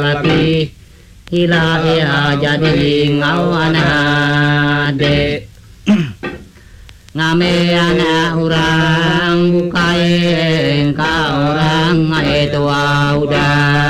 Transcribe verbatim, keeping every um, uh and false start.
Pati ila ya jadi ngawanade ngame anak orang bukai ka orang itu udah